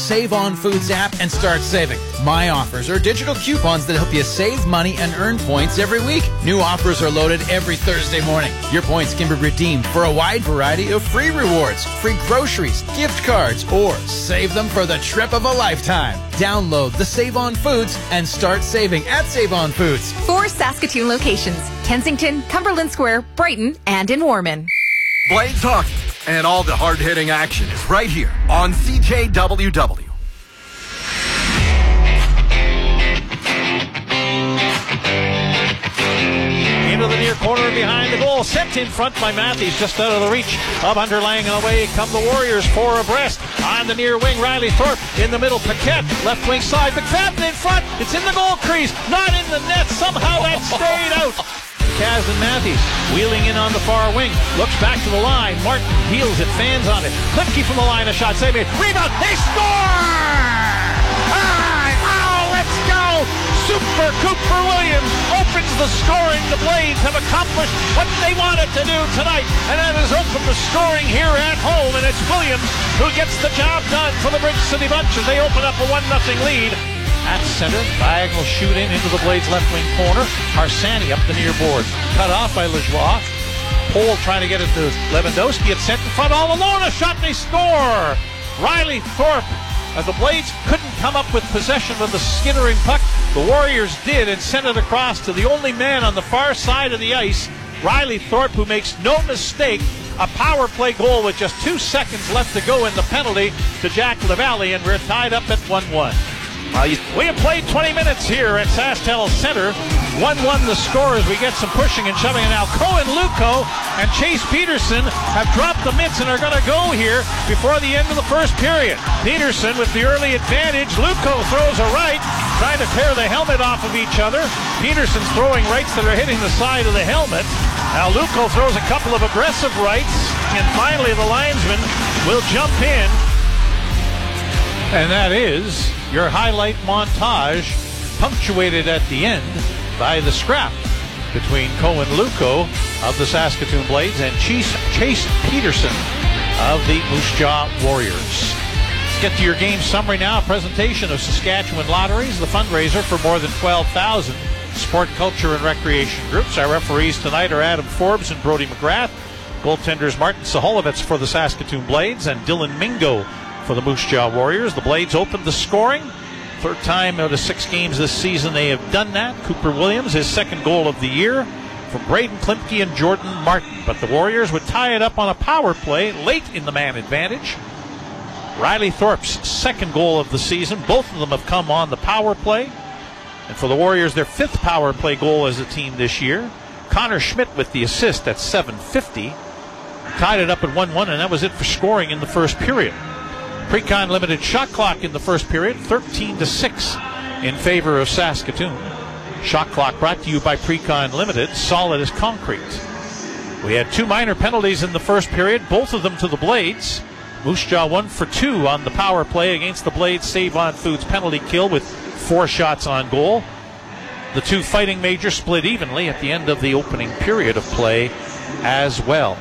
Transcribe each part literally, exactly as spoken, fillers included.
Save On Foods app and start saving. My Offers are digital coupons that help you save money and earn points every week. New offers are loaded every Thursday morning. Your points can be redeemed for a wide variety of free rewards, free groceries, gift cards, or save them for the trip of a lifetime. Download the Save On Foods and start saving at Save On Foods. Four Saskatoon locations: Kensington, Cumberland Square, Brighton, and in Warman. Blades Hockey and all the hard-hitting action is right here on C J W W. Into the near corner behind the goal, sent in front by Matthews, just out of the reach of Underlang, and away come the Warriors, four abreast. On the near wing, Riley Thorpe in the middle, Paquette, left wing side, McFadden in front, it's in the goal crease, not in the net, somehow that stayed out. Kaz and Matthews wheeling in on the far wing, looks back to the line, Martin heels it, fans on it, Klipke from the line, a shot, save it, rebound, they score! Ah, oh, let's go! Super Cooper Williams opens the scoring. The Blades have accomplished what they wanted to do tonight, and that is open the scoring here at home, and it's Williams who gets the job done for the Bridge City Bunch as they open up a one nothing lead. At center, diagonal shoot in into the Blades' left wing corner. Harsanyi up the near boards. Cut off by Lajoie. Pole trying to get it to Lewandowski. It's sent in front all alone. A shot, they score! Riley Thorpe. As the Blades couldn't come up with possession of the skittering puck, the Warriors did and sent it across to the only man on the far side of the ice, Riley Thorpe, who makes no mistake. A power play goal with just two seconds left to go in the penalty to Jack LaValle, and we're tied up at one one. Uh, we have played twenty minutes here at SaskTel Center. one one the score as we get some pushing and shoving. And now Cohen Luco and Chase Peterson have dropped the mitts and are going to go here before the end of the first period. Peterson with the early advantage. Luco throws a right, trying to tear the helmet off of each other. Peterson's throwing rights that are hitting the side of the helmet. Now Luco throws a couple of aggressive rights, and finally the linesman will jump in. And that is your highlight montage, punctuated at the end by the scrap between Cohen Luco of the Saskatoon Blades and Chase, Chase Peterson of the Moose Jaw Warriors. Let's get to your game summary now. A presentation of Saskatchewan Lotteries, the fundraiser for more than twelve thousand sport, culture, and recreation groups. Our referees tonight are Adam Forbes and Brody McGrath. Goaltenders Martin Saholovitz for the Saskatoon Blades and Dylan Mingo for the Moose Jaw Warriors. The Blades opened the scoring. Third time out of six games this season they have done that. Cooper Williams, his second goal of the year from Braden Klipke and Jordan Martin. But the Warriors would tie it up on a power play late in the man advantage. Riley Thorpe's second goal of the season. Both of them have come on the power play. And for the Warriors, their fifth power play goal as a team this year. Connor Schmidt with the assist at seven fifty. Tied it up at one one, and that was it for scoring in the first period. Precon limited shot clock in the first period, thirteen to six in favor of Saskatoon. Shot clock brought to you by Precon Limited, solid as concrete. We had two minor penalties in the first period, both of them to the Blades. Moose Jaw one for two on the power play against the Blades Save On Foods penalty kill with four shots on goal. The two Fighting Majors split evenly at the end of the opening period of play as well.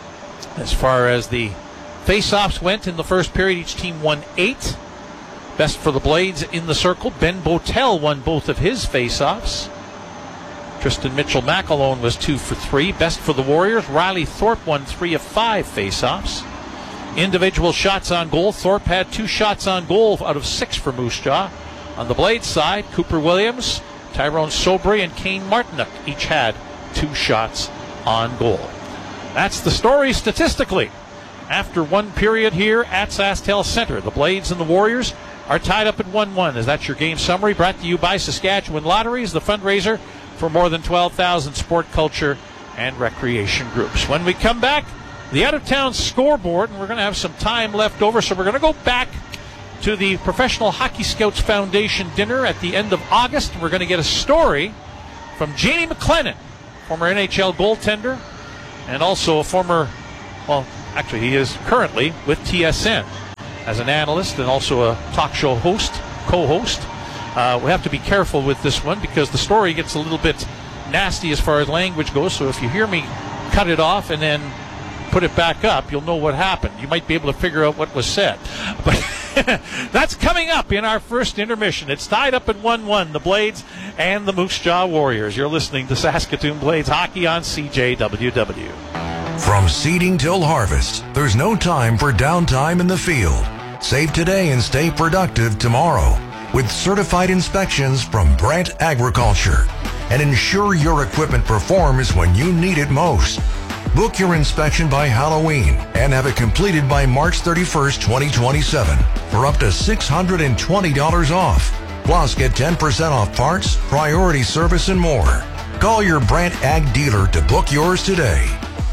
As far as the face-offs went in the first period, each team won eight. Best for the Blades in the circle. Ben Botel won both of his face-offs. Tristan Mitchell-McAlone was two for three. Best for the Warriors, Riley Thorpe won three of five face-offs. Individual shots on goal, Thorpe had two shots on goal out of six for Moose Jaw. On the Blades side, Cooper Williams, Tyrone Sobry, and Kane Martinuk each had two shots on goal. That's the story statistically. After one period here at SaskTel Center, the Blades and the Warriors are tied up at one one. As that's your game summary, brought to you by Saskatchewan Lotteries, the fundraiser for more than twelve thousand sport, culture, and recreation groups. When we come back, the out-of-town scoreboard, and we're going to have some time left over, so we're going to go back to the Professional Hockey Scouts Foundation dinner at the end of August. We're going to get a story from Jamie McLennan, former N H L goaltender, and also a former, well, actually, he is currently with T S N as an analyst and also a talk show host, co-host. Uh, we have to be careful with this one because the story gets a little bit nasty as far as language goes. So if you hear me cut it off and then put it back up, you'll know what happened. You might be able to figure out what was said. But That's coming up in our first intermission. It's tied up at one one, the Blades and the Moose Jaw Warriors. You're listening to Saskatoon Blades Hockey on C J W W. From seeding till harvest, there's no time for downtime in the field. Save today and stay productive tomorrow with certified inspections from Brandt Agriculture. And ensure your equipment performs when you need it most. Book your inspection by Halloween and have it completed by March thirty-first, twenty twenty-seven for up to six hundred twenty dollars off. Plus, get ten percent off parts, priority service, and more. Call your Brandt Ag dealer to book yours today.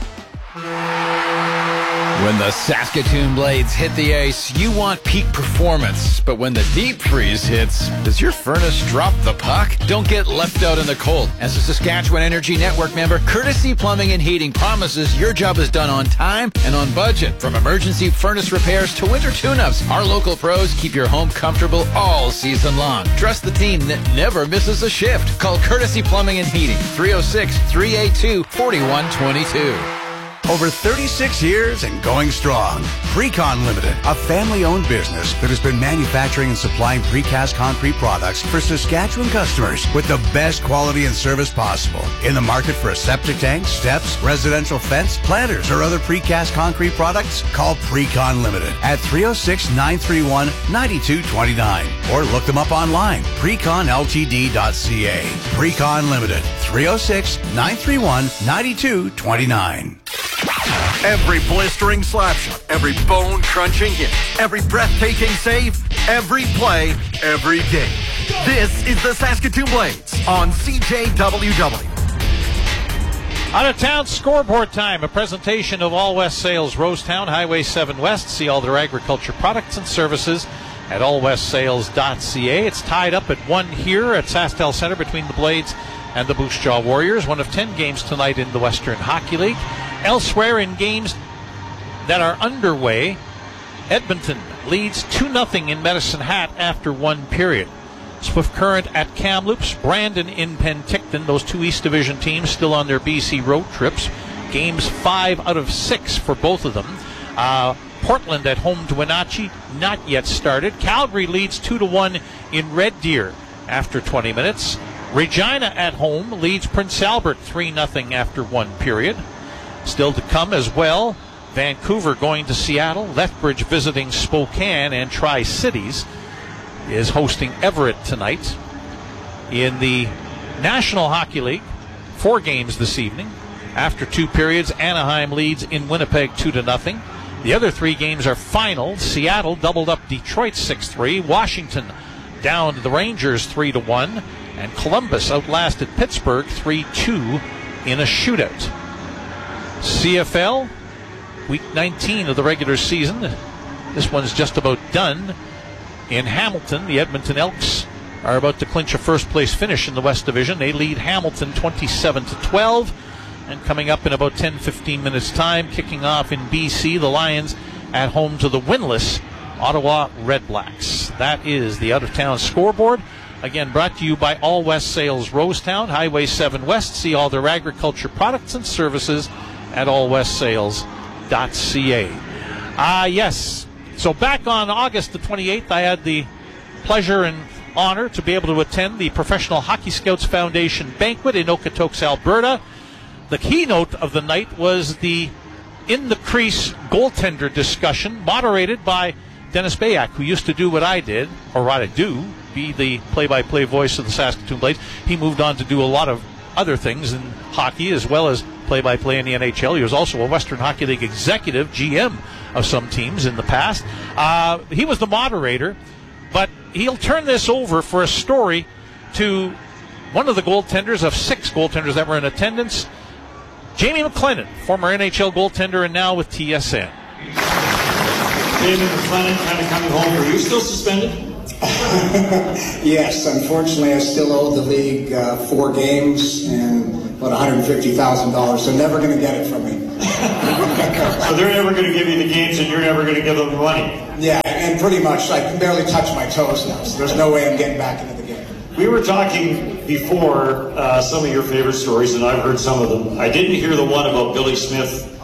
When the Saskatoon Blades hit the ice, you want peak performance. But when the deep freeze hits, does your furnace drop the puck? Don't get left out in the cold. As a Saskatchewan Energy Network member, Courtesy Plumbing and Heating promises your job is done on time and on budget. From emergency furnace repairs to winter tune-ups, our local pros keep your home comfortable all season long. Trust the team that never misses a shift. Call Courtesy Plumbing and Heating, three oh six, three eight two, four one two two. Over thirty-six years and going strong. Precon Limited, a family-owned business that has been manufacturing and supplying precast concrete products for Saskatchewan customers with the best quality and service possible. In the market for a septic tank, steps, residential fence, planters, or other precast concrete products? Call Precon Limited at three oh six, nine three one, nine two two nine or look them up online, precon l t d dot c a. Precon Limited, three oh six, nine three one, nine two two nine. Every blistering slap shot, every bone-crunching hit, every breathtaking save, every play, every game. This is the Saskatoon Blades on C J W W. Out-of-town scoreboard time, a presentation of All West Sales, Rosetown, Highway seven West. See all their agriculture products and services at all west sales dot c a. It's tied up at one here at SaskTel Center between the Blades and the Moose Jaw Warriors. One of ten games tonight in the Western Hockey League. Elsewhere in games that are underway, Edmonton leads two nothing in Medicine Hat after one period. Swift Current at Kamloops, Brandon in Penticton, those two East Division teams still on their B C road trips. Games five out of six for both of them. Uh, Portland at home to Wenatchee, not yet started. Calgary leads two to one in Red Deer after twenty minutes. Regina at home leads Prince Albert three nothing after one period. Still to come as well, Vancouver going to Seattle, Lethbridge visiting Spokane, and Tri-Cities is hosting Everett tonight. In the National Hockey League, four games this evening. After two periods, Anaheim leads in Winnipeg two to nothing. The other three games are final. Seattle doubled up Detroit six three, Washington down to the Rangers three to one, and Columbus outlasted Pittsburgh three two in a shootout. C F L, week nineteen of the regular season. This one's just about done. In Hamilton, the Edmonton Elks are about to clinch a first-place finish in the West Division. They lead Hamilton twenty-seven to twelve. And coming up in about ten to fifteen minutes' time, kicking off in B C, the Lions at home to the winless Ottawa Redblacks. That is the out-of-town scoreboard. Again, brought to you by All West Sales, Rosetown, Highway seven West. See all their agriculture products and services at all west sales dot c a. Ah, uh, yes. So back on August the twenty-eighth, I had the pleasure and honor to be able to attend the Professional Hockey Scouts Foundation banquet in Okotoks, Alberta. The keynote of the night was the In the Crease goaltender discussion, moderated by Dennis Bayak, who used to do what I did, or what I do, be the play-by-play voice of the Saskatoon Blades. He moved on to do a lot of other things in hockey, as well as play-by-play in the N H L. He was also a Western Hockey League executive, G M of some teams in the past. Uh, he was the moderator, but he'll turn this over for a story to one of the goaltenders of six goaltenders that were in attendance, Jamie McLennan, former N H L goaltender and now with T S N. Jamie McLennan kind of coming home. Are you still suspended? Yes, unfortunately I still owe the league uh, four games and about one hundred fifty thousand dollars, so never going to get it from me. So they're never going to give you the games and you're never going to give them the money? Yeah, and pretty much. I can barely touch my toes now, so there's no way I'm getting back into the game. We were talking before uh, some of your favorite stories, and I've heard some of them. I didn't hear the one about Billy Smith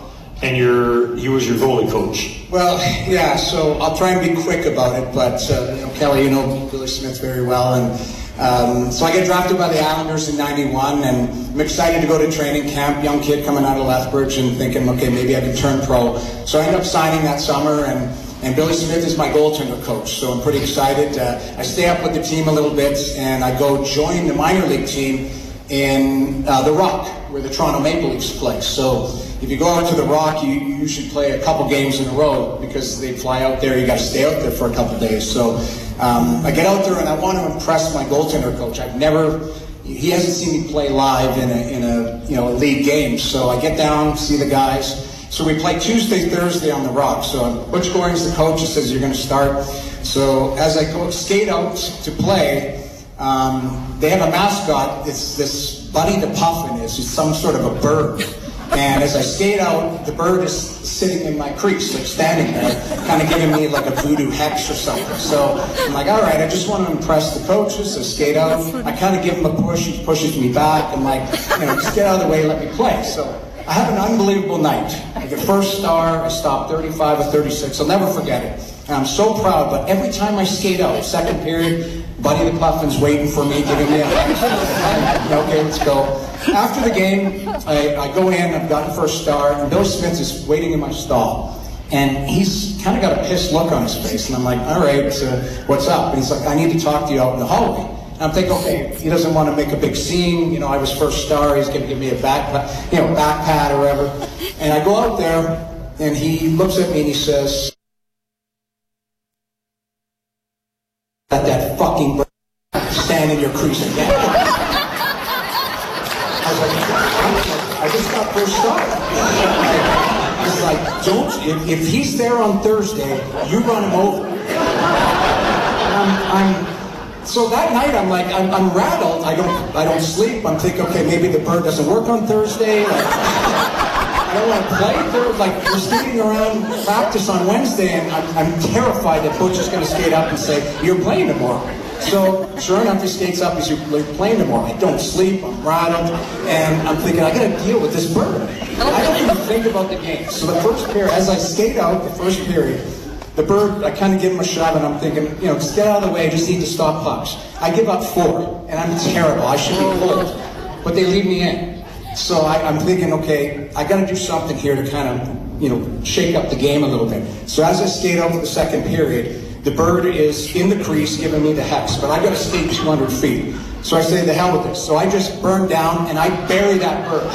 and your he was your goalie coach. Well, yeah, so I'll try and be quick about it, but uh, you know, Kelly, you know Billy Smith very well, and um, so I get drafted by the Islanders in ninety-one, and I'm excited to go to training camp, young kid coming out of Lethbridge, and thinking, okay, maybe I can turn pro. So I end up signing that summer, and And Billy Smith is my goaltender coach, so I'm pretty excited. Uh, I stay up with the team a little bit, and I go join the minor league team in uh, The Rock, where the Toronto Maple Leafs play. So if you go out to The Rock, you, you usually play a couple games in a row because they fly out there. You got to stay out there for a couple days. So um, I get out there, and I want to impress my goaltender coach. I've never, he hasn't seen me play live in a, in a you know a league game. So I get down, see the guys. So we play Tuesday, Thursday on The Rock. So Butch Goring's the coach. He says, you're going to start. So as I go skate out to play, um, they have a mascot. It's this Buddy the Puffin. It's some sort of a bird. And as I skate out, the bird is sitting in my crease, like standing there, kind of giving me like a voodoo hex or something. So I'm like, all right, I just want to impress the coaches. I skate out. I kind of give him a push. He pushes me back. I'm like, you know, just get out of the way, let me play. So I have an unbelievable night. I get first star, I stop thirty-five or thirty-six. I'll never forget it. And I'm so proud, but every time I skate out, second period, Buddy the Puffin's waiting for me, giving me a okay, let's go. After the game, I, I go in, I've got the first star, and Bill Smith is waiting in my stall. And he's kind of got a pissed look on his face. And I'm like, all right, uh, what's up? And he's like, I need to talk to you out in the hallway. I'm thinking, okay, he doesn't want to make a big scene. You know, I was first star. He's going to give me a back, you know, back pat or whatever. And I go out there, and he looks at me and he says, "Let that fucking bird stand in your crease again." I was like, I just got first star. He's like, don't. If, if he's there on Thursday, you run him over. I'm. I'm So that night, I'm like, I'm, I'm rattled. I don't, I don't sleep. I'm thinking, okay, maybe the bird doesn't work on Thursday. Like, I don't want to play Thursday. Like, we're skating around practice on Wednesday, and I'm, I'm terrified that Butch is going to skate up and say, "You're playing tomorrow." So, sure enough, he skates up. He's like, "Playing tomorrow." I don't sleep. I'm rattled, and I'm thinking, I got to deal with this bird. I don't even think about the game. So the first period, as I skate out, the first period. The bird, I kind of give him a shove, and I'm thinking, you know, just get out of the way, I just need to stop pucks. I give up four, and I'm terrible. I should be pulled, but they leave me in. So I, I'm thinking, okay, I got to do something here to kind of, you know, shake up the game a little bit. So as I skate out for the second period, the bird is in the crease giving me the hex, but I got to skate two hundred feet. So I say, the hell with this. So I just burn down, and I bury that bird.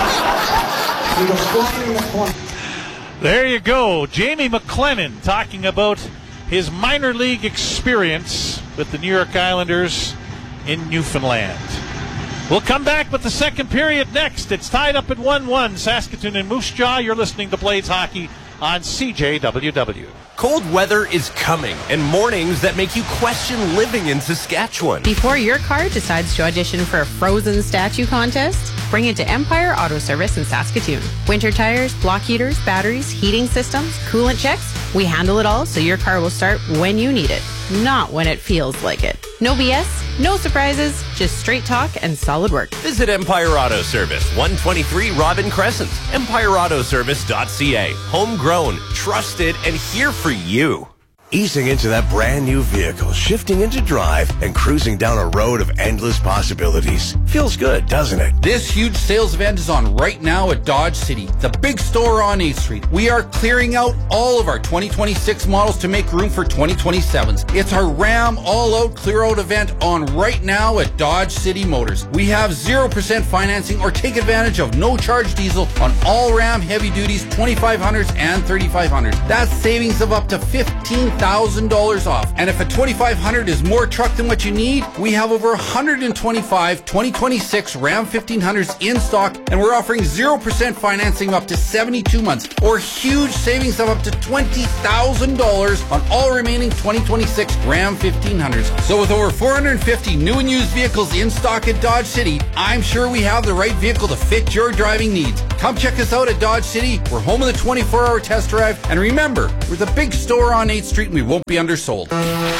He goes flying in the corner. There you go. Jamie McLennan talking about his minor league experience with the New York Islanders in Newfoundland. We'll come back with the second period next. It's tied up at one one. Saskatoon and Moose Jaw. You're listening to Blades Hockey on C J W W. Cold weather is coming, and mornings that make you question living in Saskatchewan. Before your car decides to audition for a Frozen statue contest, bring it to Empire Auto Service in Saskatoon. Winter tires, block heaters, batteries, heating systems, coolant checks. We handle it all so your car will start when you need it, not when it feels like it. No B S, no surprises, just straight talk and solid work. Visit Empire Auto Service, one twenty-three Robin Crescent. empire auto service dot c a. Homegrown, trusted, and here for you. Easing into that brand new vehicle, shifting into drive, and cruising down a road of endless possibilities. Feels good, doesn't it? This huge sales event is on right now at Dodge City, the big store on eighth street. We are clearing out all of our twenty twenty-six models to make room for twenty twenty-sevens. It's our Ram all-out clear-out event on right now at Dodge City Motors. We have zero percent financing or take advantage of no-charge diesel on all Ram heavy duties, twenty-five hundreds and thirty-five hundreds. That's savings of up to fifteen thousand dollars off. And if a twenty-five hundred is more truck than what you need, we have over one hundred twenty-five twenty twenty-six Ram fifteen hundreds in stock, and we're offering zero percent financing up to seventy-two months, or huge savings of up to twenty thousand dollars on all remaining twenty twenty-six Ram fifteen hundreds. So with over four hundred fifty new and used vehicles in stock at Dodge City, I'm sure we have the right vehicle to fit your driving needs. Come check us out at Dodge City. We're home of the twenty-four hour test drive, and remember, we're the big store on eighth street, and we won't be undersold.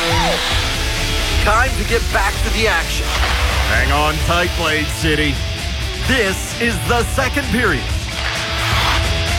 Time to get back to the action. Hang on tight, Blade City. This is the second period.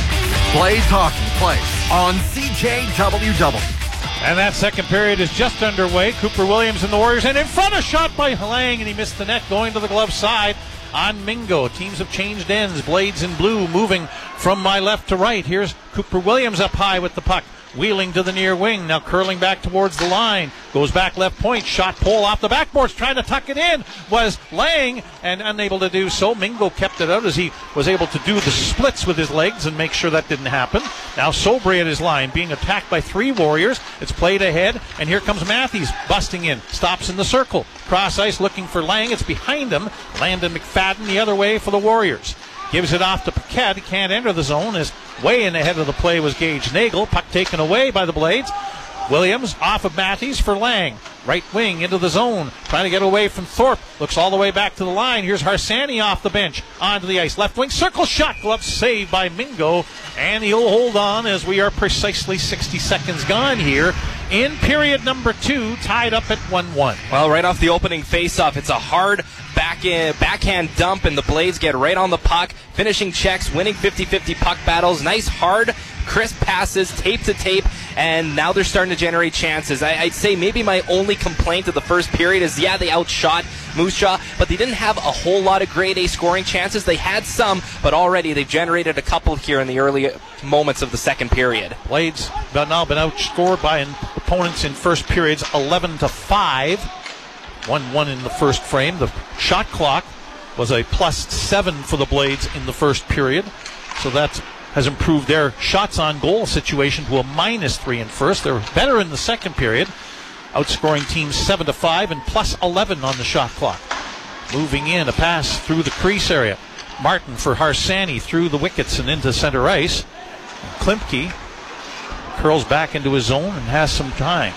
Blaze Hockey plays on C J W W. And that second period is just underway. Cooper Williams and the Warriors, and in front, a shot by Lang, and he missed the net going to the glove side on Mingo. Teams have changed ends. Blades in blue moving from my left to right. Here's Cooper Williams up high with the puck, wheeling to the near wing, now curling back towards the line, goes back left point, shot pole off the backboards, trying to tuck it in, was Lang, and unable to do so. Mingo kept it out as he was able to do the splits with his legs and make sure that didn't happen. Now Sobry at his line, being attacked by three Warriors. It's played ahead, and here comes Matthews busting in, stops in the circle, cross ice looking for Lang. It's behind him. Landon McFadden the other way for the Warriors. Gives it off to Paquette. He can't enter the zone as way in ahead of the play was Gage Nagel. Puck taken away by the Blades. Williams off of Matthews for Lang. Right wing into the zone. Trying to get away from Thorpe. Looks all the way back to the line. Here's Harsanyi off the bench. Onto the ice. Left wing circle shot. Glove saved by Mingo. And he'll hold on as we are precisely sixty seconds gone here in period number two, tied up at one one. Well, right off the opening faceoff, it's a hard back in, backhand dump, and the Blades get right on the puck, finishing checks, winning fifty-fifty puck battles. Nice, hard, crisp passes, tape to tape, and now they're starting to generate chances. I, I'd say maybe my only complaint of the first period is, yeah, they outshot Moose Jaw, but they didn't have a whole lot of grade A scoring chances. They had some, but already they've generated a couple here in the early moments of the second period. Blades have now been outscored by opponents in first periods eleven to five. one one in the first frame. The shot clock was a plus seven for the Blades in the first period, so that has improved their shots on goal situation to a minus three in first. They're better in the second period, outscoring teams seven to five and plus eleven on the shot clock. Moving in, a pass through the crease area. Martin for Harsanyi through the wickets and into center ice. Klimke curls back into his zone and has some time.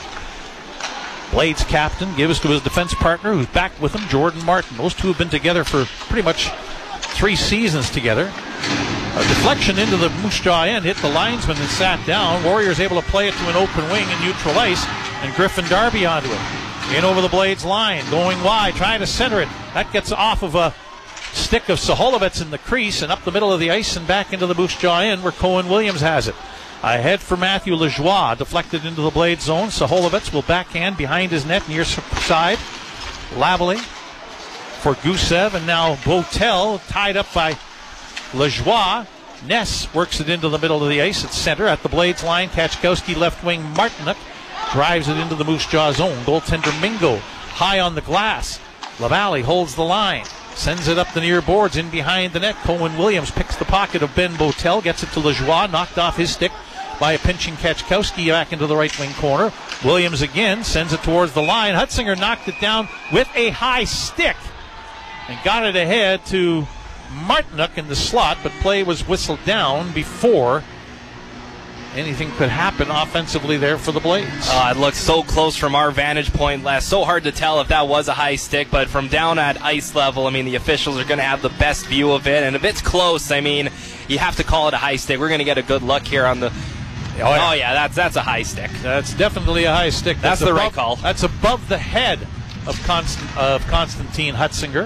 Blades captain gives to his defense partner, who's back with him, Jordan Martin. Those two have been together for pretty much three seasons together. A deflection into the Moose Jaw end hit the linesman and sat down. Warriors able to play it to an open wing in neutral ice, and Griffin Darby onto it. In over the Blades line, going wide, trying to center it. That gets off of a stick of Saholovets in the crease and up the middle of the ice and back into the Moose Jaw end where Cohen Williams has it. Ahead for Matthew Lajoie, deflected into the Blades zone. Saholovets will backhand behind his net near side. Lavely for Gusev, and now Botel tied up by Lajoie. Ness works it into the middle of the ice at center at the Blades line. Kachkowski left wing. Martinuk drives it into the Moose Jaw zone. Goaltender Mingo high on the glass. Lavalley holds the line. Sends it up the near boards in behind the net. Cohen Williams picks the pocket of Ben Botel. Gets it to Lajoie. Knocked off his stick by a pinching Kachkowski back into the right wing corner. Williams again sends it towards the line. Hutzinger knocked it down with a high stick and got it ahead to Martinuk in the slot, but play was whistled down before anything could happen offensively there for the Blades. Uh, it looked so close from our vantage point last. So hard to tell if that was a high stick, but from down at ice level, I mean, the officials are going to have the best view of it. And if it's close, I mean, you have to call it a high stick. We're going to get a good look here on the... Oh, yeah, oh, yeah that's that's a high stick. That's definitely a high stick. That's, that's the above, right call. That's above the head of, Constant, of Konstantin Hutzinger.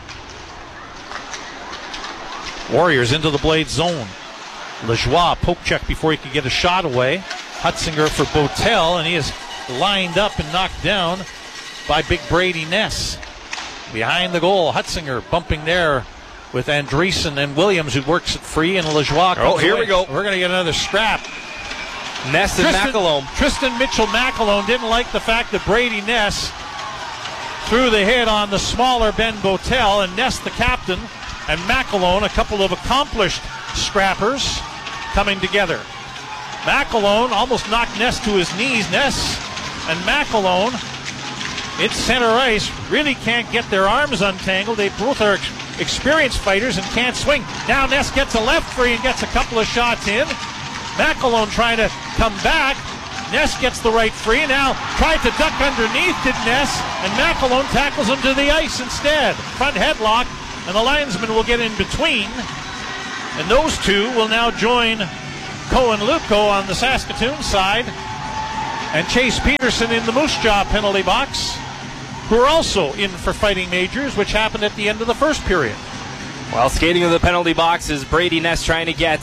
Warriors into the Blades zone. Lajoie poke check before he could get a shot away. Hutzinger for Botel, and he is lined up and knocked down by Big Brady Ness. Behind the goal, Hutzinger bumping there with Andreessen and Williams, who works it free, and Lajoie comes Oh, here away. we go. We're going to get another scrap. Ness and Tristan, McAlone. Tristan Mitchell-McAlone didn't like the fact that Brady Ness threw the hit on the smaller Ben Botel, and Ness, the captain, and McAlone, a couple of accomplished scrappers, coming together. McAlone almost knocked Ness to his knees. Ness and McAlone, it's center ice, really can't get their arms untangled. They both are ex- experienced fighters and can't swing. Now Ness gets a left free and gets a couple of shots in. McAlone trying to come back. Ness gets the right free. Now tried to duck underneath, did Ness, and McAlone tackles him to the ice instead. Front headlock, and the linesman will get in between. And those two will now join Cohen Luco on the Saskatoon side and Chase Peterson in the Moose Jaw penalty box, who are also in for Fighting Majors, which happened at the end of the first period. Well, skating in the penalty box is Brady Ness trying to get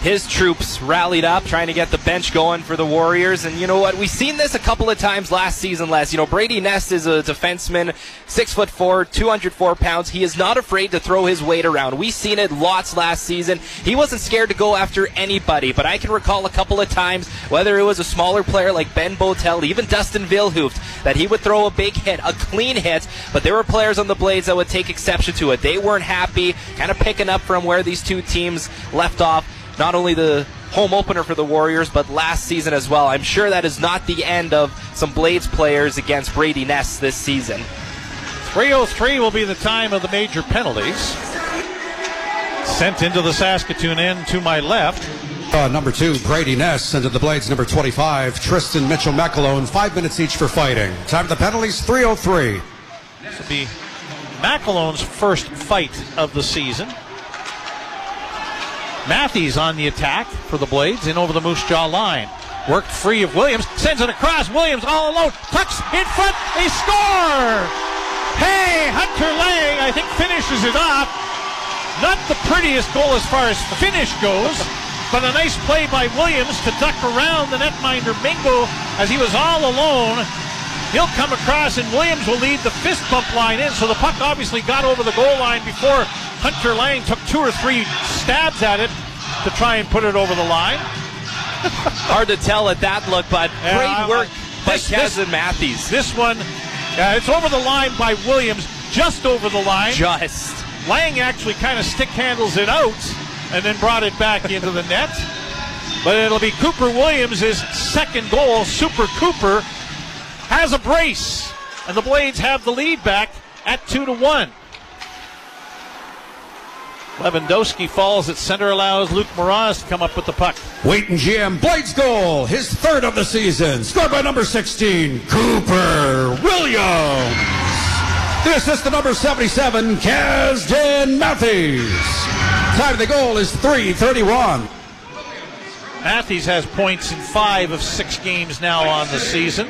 his troops rallied up, trying to get the bench going for the Warriors. And you know what? We've seen this a couple of times last season, Les. You know, Brady Ness is a defenseman, six foot four, two hundred four pounds. He is not afraid to throw his weight around. We've seen it lots last season. He wasn't scared to go after anybody, but I can recall a couple of times, whether it was a smaller player like Ben Botel, even Dustin Vilhooft, that he would throw a big hit, a clean hit, but there were players on the Blades that would take exception to it. They weren't happy, kind of picking up from where these two teams left off. Not only the home opener for the Warriors, but last season as well. I'm sure that is not the end of some Blades players against Brady Ness this season. three oh three will be the time of the major penalties. Sent into the Saskatoon end to my left. Uh, number two, Brady Ness, into the Blades, number twenty-five, Tristan Mitchell-McAlone. Five minutes each for fighting. Time of the penalties, three oh three. This will be McAlone's first fight of the season. Matthews on the attack for the Blades, in over the Moose Jaw line. Worked free of Williams, sends it across. Williams all alone, tucks in front, they score! Hey, Hunter Lang, I think, finishes it off. Not the prettiest goal as far as finish goes, but a nice play by Williams to duck around the netminder Mingo as he was all alone. He'll come across, and Williams will lead the fist bump line in, so the puck obviously got over the goal line before Hunter Lang took two or three stabs at it to try and put it over the line. Hard to tell at that look, but Yeah, great I- work by this- Kazan this- Matthews. This one, uh, it's over the line by Williams, just over the line. Just. Lang actually kind of stick handles it out and then brought it back into the net. But it'll be Cooper Williams' second goal. Super Cooper has a brace, and the Blades have the lead back at two to one. Lewandowski falls at center, allows Luke Moraz to come up with the puck. Waiting G M, Blades goal, his third of the season, scored by number sixteen, Cooper Williams. The assist to number seventy-seven, Kasdan Matthews. Time of the goal is three thirty-one. Matthews has points in five of six games now on the season.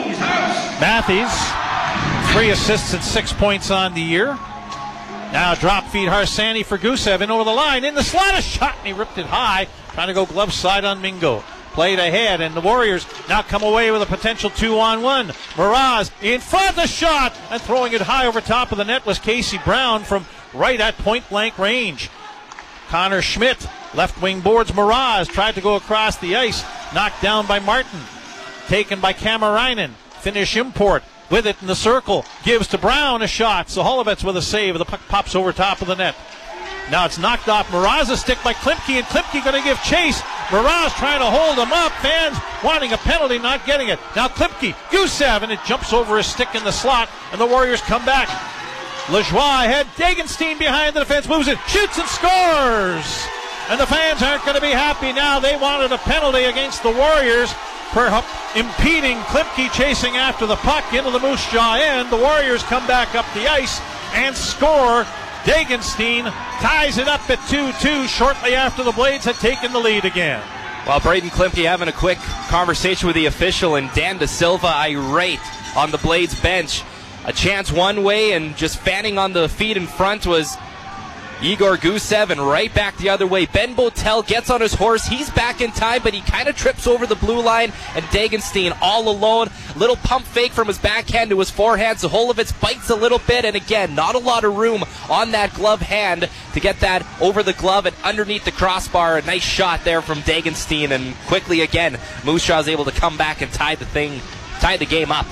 Matthews, three assists and six points on the year. Now drop feed Harsani for Gusev in over the line. In the slot, a shot, and he ripped it high. Trying to go glove side on Mingo. Played ahead, and the Warriors now come away with a potential two-on-one. Miraz in front of the shot, and throwing it high over top of the net was Casey Brown from right at point-blank range. Connor Schmidt, left wing boards Miraz, tried to go across the ice, knocked down by Martin. Taken by Kamarainen. Finnish import with it in the circle. Gives to Brown a shot. Soholovets with a save. The puck pops over top of the net. Now it's knocked off Miraz's stick by Klimke, and Klimke going to give chase. Miraz trying to hold him up. Fans wanting a penalty, not getting it. Now Klimke, Gusev, and it jumps over his stick in the slot, and the Warriors come back. Lajoie ahead. Dagenstein behind the defense, moves it, shoots and scores. And the fans aren't going to be happy now. They wanted a penalty against the Warriors for impeding Klimke chasing after the puck into the Moose Jaw end. The Warriors come back up the ice and score. Dagenstein ties it up at two two shortly after the Blades had taken the lead again. While Braden Klimke having a quick conversation with the official, and Dan De Silva irate on the Blades bench. A chance one way, and just fanning on the feet in front was Igor Gusev, and right back the other way. Ben Botel gets on his horse. He's back in time, but he kind of trips over the blue line, and Dagenstein all alone. Little pump fake from his backhand to his forehand. Zaholovets bites a little bit, and again, not a lot of room on that glove hand to get that over the glove and underneath the crossbar. A nice shot there from Dagenstein, and quickly again, Moose Jaw is able to come back and tie the thing, tie the game up.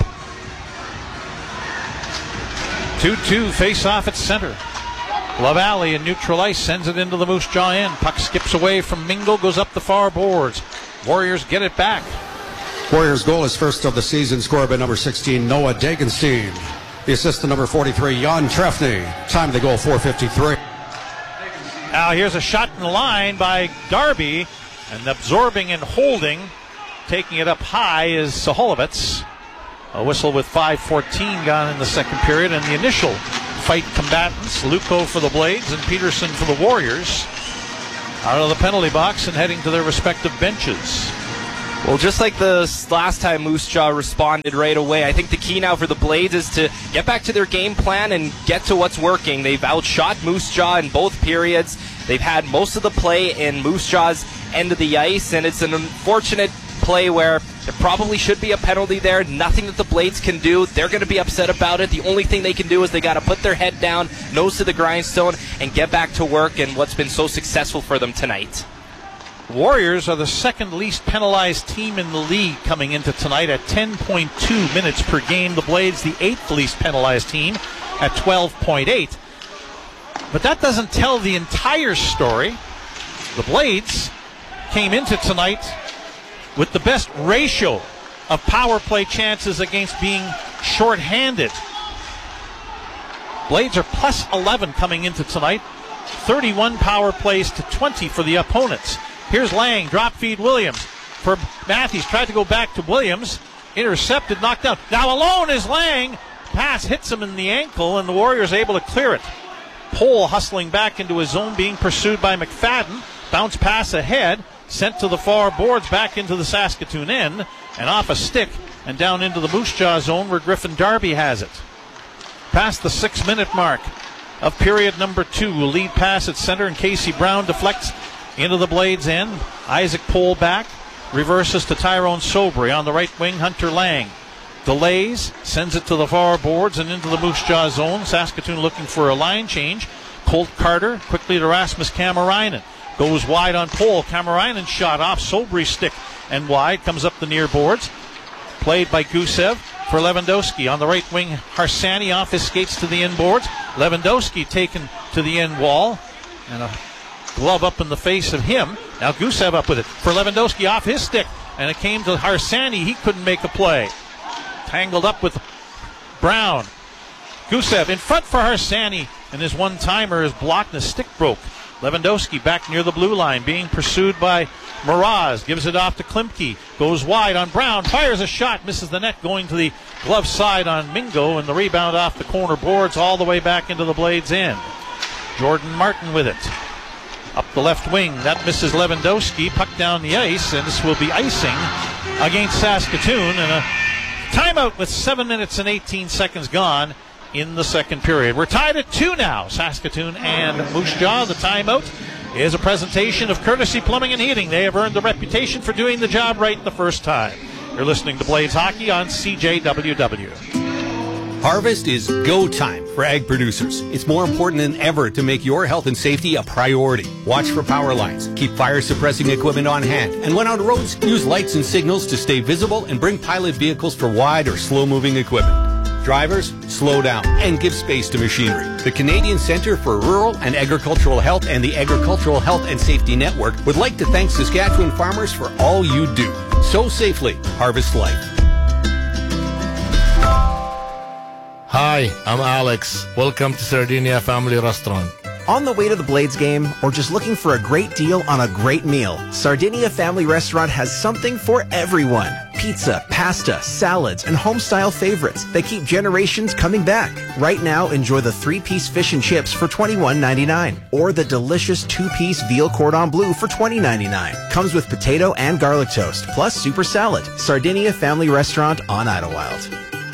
two two face off at center. LaValle in neutral ice sends it into the Moose Jaw end. Puck skips away from Mingo, goes up the far boards. Warriors get it back. Warriors goal is first of the season, scored by number sixteen, Noah Dagenstein. The assist to number forty-three, Jan Trefny. Time of the goal, four fifty-three. Now here's a shot in the line by Darby, and absorbing and holding, taking it up high is Soholovets. A whistle with five fourteen gone in the second period, and the initial fight combatants, Luco for the Blades and Peterson for the Warriors, out of the penalty box and heading to their respective benches. Well, just like the last time Moose Jaw responded right away, I think the key now for the Blades is to get back to their game plan and get to what's working. They've outshot Moose Jaw in both periods. They've had most of the play in Moose Jaw's end of the ice, and it's an unfortunate play where there probably should be a penalty there. Nothing that the Blades can do. They're going to be upset about it. The only thing they can do is they got to put their head down, nose to the grindstone, and get back to work and what's been so successful for them tonight. Warriors are the second least penalized team in the league coming into tonight at ten point two minutes per game. The Blades, the eighth least penalized team at twelve point eight. But that doesn't tell the entire story. The Blades came into tonight with the best ratio of power play chances against being shorthanded. Blades are plus eleven coming into tonight. thirty-one power plays to twenty for the opponents. Here's Lang, drop feed Williams. For Matthews, tried to go back to Williams. Intercepted, knocked down. Now alone is Lang. Pass hits him in the ankle, and the Warriors able to clear it. Pohl hustling back into his zone, being pursued by McFadden. Bounce pass ahead. Sent to the far boards, back into the Saskatoon end, and off a stick, and down into the Moose Jaw zone where Griffin Darby has it. Past the six-minute mark of period number two. Lead pass at center, and Casey Brown deflects into the Blades end. Isaac Pohl back, reverses to Tyrone Sobry on the right wing. Hunter Lang delays, sends it to the far boards and into the Moose Jaw zone. Saskatoon looking for a line change. Colt Carter quickly to Rasmus Kamarainen. Goes wide on Pohl. Kamarainen shot off Sobry's stick and wide. Comes up the near boards. Played by Gusev for Lewandowski. On the right wing, Harsani off his skates to the end boards. Lewandowski taken to the end wall. And a glove up in the face of him. Now Gusev up with it for Lewandowski off his stick. And it came to Harsani. He couldn't make a play. Tangled up with Brown. Gusev in front for Harsani. And his one-timer is blocked and his stick broke. Lewandowski back near the blue line, being pursued by Mraz. Gives it off to Klimke. Goes wide on Brown. Fires a shot. Misses the net, going to the glove side on Mingo. And the rebound off the corner boards all the way back into the Blades' end. Jordan Martin with it. Up the left wing. That misses Lewandowski. Puck down the ice. And this will be icing against Saskatoon. And a timeout with seven minutes and eighteen seconds gone in the second period. We're tied at two now, Saskatoon and Moose Jaw. The timeout is a presentation of Courtesy Plumbing and Heating. They have earned the reputation for doing the job right the first time. You're listening to Blades Hockey on C J W W. Harvest is go time for ag producers. It's more important than ever to make your health and safety a priority. Watch for power lines, keep fire suppressing equipment on hand, and when on roads, use lights and signals to stay visible and bring pilot vehicles for wide or slow moving equipment. Drivers, slow down and give space to machinery. The Canadian Centre for Rural and Agricultural Health and the Agricultural Health and Safety Network would like to thank Saskatchewan farmers for all you do. Sow safely, harvest life. Hi, I'm Alex. Welcome to Sardinia Family Restaurant. On the way to the Blades game or just looking for a great deal on a great meal, Sardinia Family Restaurant has something for everyone. Pizza, pasta, salads, and home-style favorites that keep generations coming back. Right now, enjoy the three-piece fish and chips for twenty-one ninety-nine or the delicious two-piece veal cordon bleu for twenty ninety-nine. Comes with potato and garlic toast, plus super salad. Sardinia Family Restaurant on Idlewild.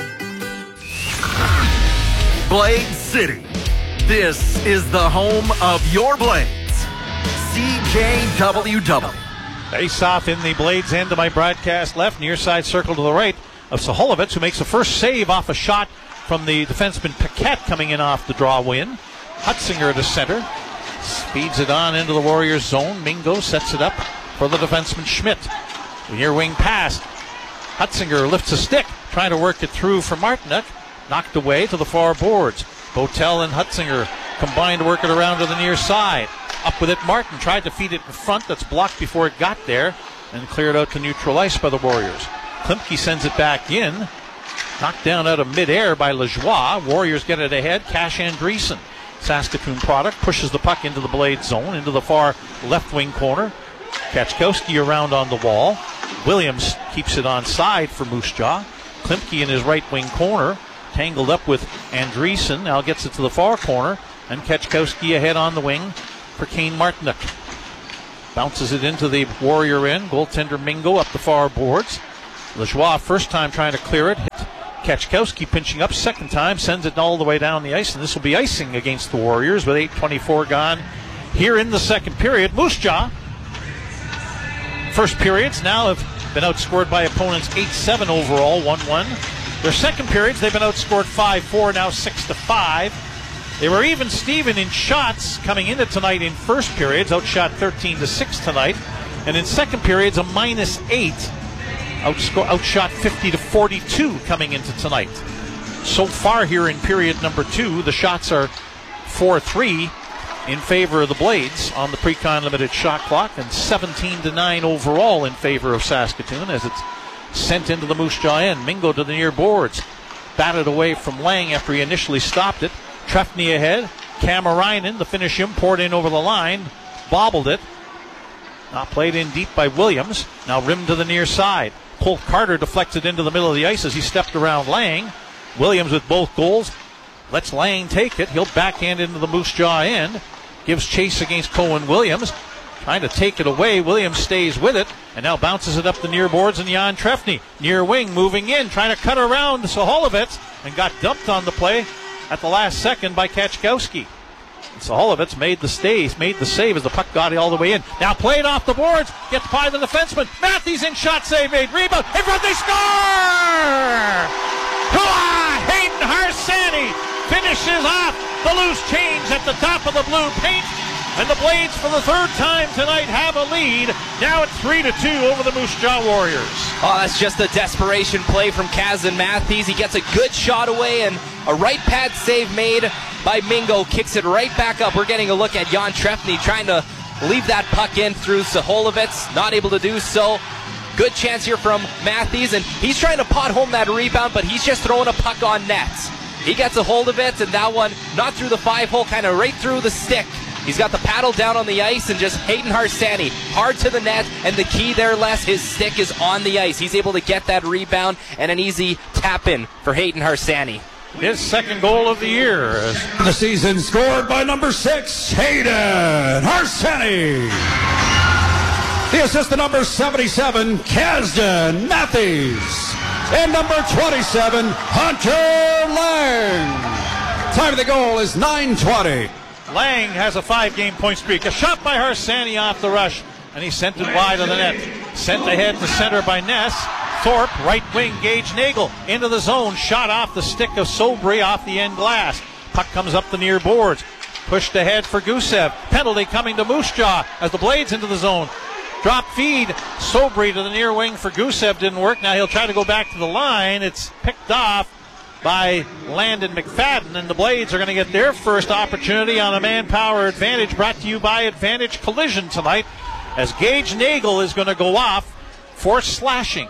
Blade City. This is the home of your Blades. C J W W. Face off in the Blades end of my broadcast left, near side circle to the right of Saholovitz, who makes the first save off a shot from the defenseman Paquette coming in off the draw win. Hutzinger to center. Speeds it on into the Warriors zone. Mingo sets it up for the defenseman Schmidt. The near wing pass. Hutzinger lifts a stick, trying to work it through for Martinek. Knocked away to the far boards. Botel and Hutzinger combined to work it around to the near side. Up with it, Martin tried to feed it in front. That's blocked before it got there and cleared out to neutral ice by the Warriors. Klimke sends it back in. Knocked down out of midair by Lajoie. Warriors get it ahead. Cash Andreessen, Saskatoon product, pushes the puck into the Blade zone, into the far left wing corner. Kachkowski around on the wall. Williams keeps it on side for Moose Jaw. Klimke in his right wing corner, tangled up with Andreessen. Now gets it to the far corner, and Kachkowski ahead on the wing for Kane Martinek. Bounces it into the Warrior end. Goaltender Mingo up the far boards. Lajoie first time trying to clear it. Hit Kachkowski pinching up second time. Sends it all the way down the ice. And this will be icing against the Warriors with eight twenty-four gone here in the second period. Moose Jaw first periods now have been outscored by opponents eight seven overall, one one. Their second periods, they've been outscored five four, now six to five. They were even Steven in shots coming into tonight in first periods, outshot thirteen to six tonight. And in second periods, a minus eight, outsco- outshot fifty to forty-two coming into tonight. So far here in period number two, the shots are four three in favor of the Blades on the Pre-Con Limited shot clock, and seventeen to nine overall in favor of Saskatoon as it's sent into the Moose Jaw end. Mingo to the near boards, batted away from Lang after he initially stopped it. Trefny ahead, Kamarainen, the Finnish import, in over the line, bobbled it. Not played in deep by Williams. Now rimmed to the near side. Colt Carter deflected into the middle of the ice as he stepped around Lang. Williams with both goals lets Lang take it. He'll backhand into the Moose Jaw end. Gives chase against Cohen Williams. Trying to take it away. Williams stays with it and now bounces it up the near boards, and Jan Trefny, near wing, moving in, trying to cut around Saholovitz, and got dumped on the play at the last second by Kachkowski. Saholovitz made the stays, made the save as the puck got all the way in. Now played off the boards, gets by the defenseman. Matthews in, shot save made, rebound, in front, they score! Hooah! Hayden Harsani finishes off the loose change at the top of the blue paint. And the Blades, for the third time tonight, have a lead. Now it's three to two over the Moose Jaw Warriors. Oh, that's just a desperation play from Kazan Matthews. He gets a good shot away, and a right pad save made by Mingo. Kicks it right back up. We're getting a look at Jan Trefny trying to leave that puck in through Saholovitz. Not able to do so. Good chance here from Matthews, and he's trying to pot home that rebound, but he's just throwing a puck on net. He gets a hold of it, and that one not through the five hole, kind of right through the stick. He's got the paddle down on the ice, and just Hayden Harsani hard to the net, and the key there, Les, his stick is on the ice. He's able to get that rebound and an easy tap in for Hayden Harsani. His second goal of the year. The season scored by number six, Hayden Harsani. The assist to number seventy-seven, Kasdan Matthews. And number twenty-seven, Hunter Lang. Time of the goal is nine twenty. Lang has a five-game point streak. A shot by Harsani off the rush, and he sent it wide of the net. Sent ahead to center by Ness. Thorpe, right wing, Gage Nagel into the zone. Shot off the stick of Sobry off the end glass. Puck comes up the near boards. Pushed ahead for Gusev. Penalty coming to Moose Jaw as the Blades into the zone. Drop feed. Sobry to the near wing for Gusev. Didn't work. Now he'll try to go back to the line. It's picked off by Landon McFadden, and the Blades are going to get their first opportunity on a manpower advantage, brought to you by Advantage Collision tonight, as Gage Nagel is going to go off for slashing.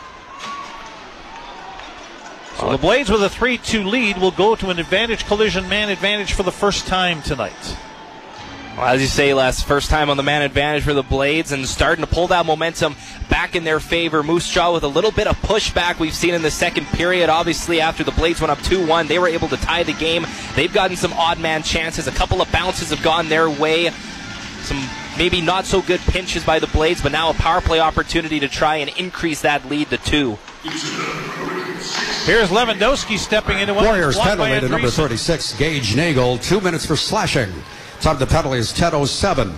So the Blades with a three two lead will go to an Advantage Collision man advantage for the first time tonight. Well, as you say, Les, first time on the man advantage for the Blades, and starting to pull that momentum back in their favor. Moose Jaw with a little bit of pushback we've seen in the second period. Obviously, after the Blades went up two one, they were able to tie the game. They've gotten some odd man chances. A couple of bounces have gone their way. Some maybe not so good pinches by the Blades, but now a power play opportunity to try and increase that lead to two. Here's Lewandowski stepping into one. Warriors penalty to number thirty-six, Gage Nagel. Two minutes for slashing. Time the penalty is ten oh seven.